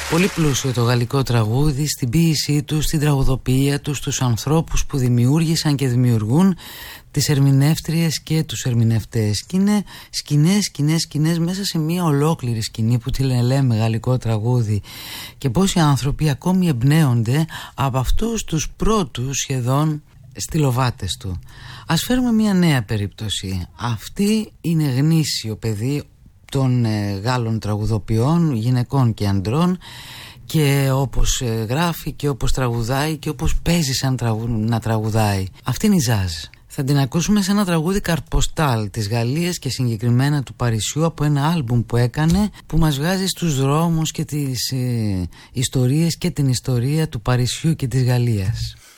Πολύ πλούσιο το γαλλικό τραγούδι στην ποίησή του, στην τραγουδοποιία του, στους ανθρώπους που δημιούργησαν και δημιουργούν, τις ερμηνεύτριες και τους ερμηνευτές. Και είναι σκηνές μέσα σε μια ολόκληρη σκηνή που τη λέμε γαλλικό τραγούδι. Και πόσοι άνθρωποι ακόμη εμπνέονται από αυτούς τους πρώτους σχεδόν στυλοβάτες του. Ας φέρουμε μια νέα περίπτωση. Αυτή είναι γνήσιο παιδί των Γάλλων τραγουδοποιών, γυναικών και ανδρών, και όπως γράφει και όπως τραγουδάει και όπως παίζει σαν να τραγουδάει. Αυτή είναι η Ζάζ. Θα την ακούσουμε σε ένα τραγούδι Καρποστάλ της Γαλλίας και συγκεκριμένα του Παρισιού, από ένα άλμπουμ που έκανε, που μας βγάζει στους δρόμους και τις ιστορίες και την ιστορία του Παρισιού και της Γαλλίας.